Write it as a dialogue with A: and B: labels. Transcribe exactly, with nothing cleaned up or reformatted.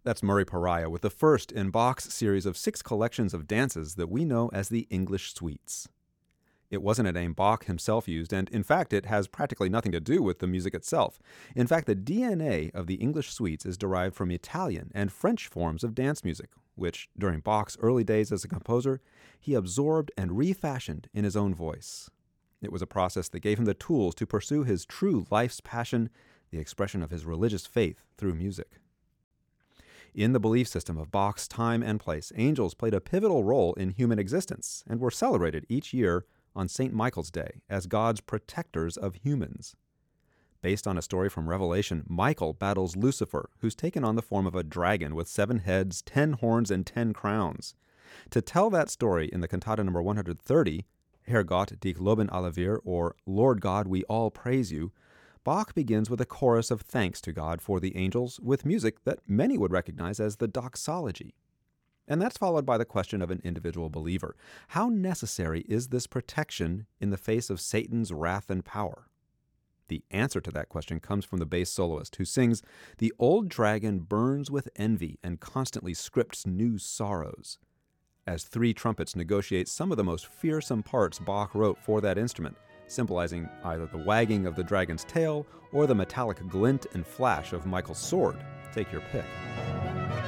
A: That's Murray Pariah with the first in Bach's series of six collections of dances that we know as the English Suites. It wasn't a name Bach himself used, and in fact it has practically nothing to do with the music itself. In fact, the D N A of the English Suites is derived from Italian and French forms of dance music, which, during Bach's early days as a composer, he absorbed and refashioned in his own voice. It was a process that gave him the tools to pursue his true life's passion, the expression of his religious faith through music. In the belief system of Bach's time and place, angels played a pivotal role in human existence and were celebrated each year on Saint Michael's Day as God's protectors of humans. Based on a story from Revelation, Michael battles Lucifer, who's taken on the form of a dragon with seven heads, ten horns, and ten crowns. To tell that story in the cantata number one hundred thirty, Herr Gott, dich loben alle wir, or Lord God, we all praise you, Bach begins with a chorus of thanks to God for the angels with music that many would recognize as the doxology. And that's followed by the question of an individual believer. How necessary is this protection in the face of Satan's wrath and power? The answer to that question comes from the bass soloist, who sings, "The old dragon burns with envy and constantly scripts new sorrows," as three trumpets negotiate some of the most fearsome parts Bach wrote for that instrument, symbolizing either the wagging of the dragon's tail or the metallic glint and flash of Michael's sword. Take your pick.